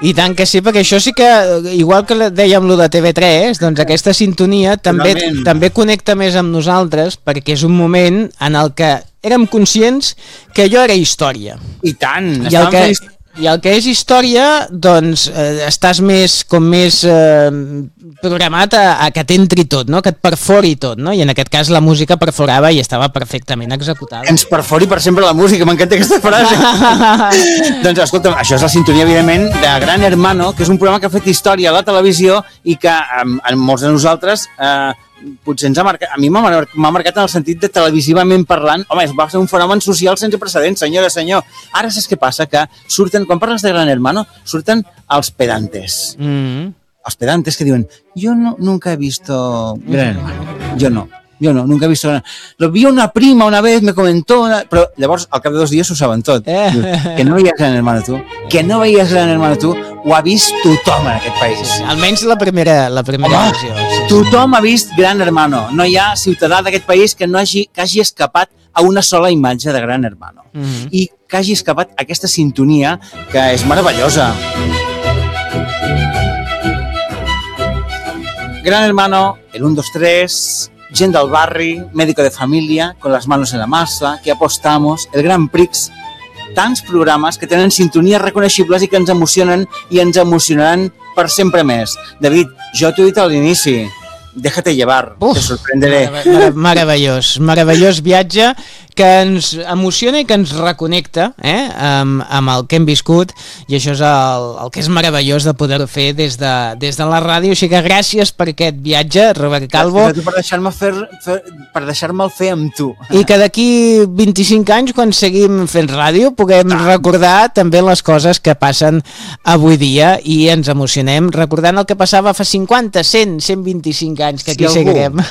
I tant que sí, perquè això sí que, igual que dèiem lo de TV3, doncs aquesta sintonia també connecta més amb nosaltres, perquè és un moment en el que érem conscients que allò era història. I tant, I el que és història, doncs estàs més programat a que t'entri tot, no? Que et perfori tot, no? I en aquest cas la música perforava i estava perfectament executada. Ens perfori per sempre la música, m'encanta aquesta frase. Doncs escolta, això és la sintonia, evidentment, de Gran Hermano, que és un programa que ha fet història a la televisió i que en molts de nosaltres potser ens ha marcat, a mi m'ha marcat en el sentit de televisivament parlant. Home, va ser un fenomen social sense precedents, senyora, senyor. Ara saps què passa? Que surten, quan parles de Gran Hermano, surten els pedantes. Els pedantes que diuen, yo nunca he visto Gran Hermano. Yo no, nunca he visto Gran Hermano. Lo vi una prima una vez, me comentó, però llavors al cap de 2 dies ho saben tot. Que no veies Gran Hermano tu, ho ha vist tothom en aquest país. Sí, almenys la primera versió. Sí. Tothom ha vist Gran Hermano. No hi ha ciutadà d'aquest país que hagi escapat a una sola imatge de Gran Hermano. I que hagi escapat aquesta sintonia que és meravellosa. Gran Hermano, el 1, 2, 3... Gent del barri, médico de familia, con las manos en la masa, que apostamos, el Gran Prix, tants programes que tenen sintonies reconeixibles i que ens emocionen i ens emocionaran per sempre més. David, jo t'ho he dit a l'inici, déjate llevar, te sorprenderé. Meravellós viatge que ens emociona i que ens reconnecta amb el que hem viscut, i això és el que és meravellós de poder-ho fer des de la ràdio. Així que gràcies per aquest viatge, Robert Calvo. Per deixar-me'l fer amb tu. I que d'aquí 25 anys, quan seguim fent ràdio, puguem recordar també les coses que passen avui dia i ens emocionem recordant el que passava fa 50, 100, 125 anys, que aquí seguirem.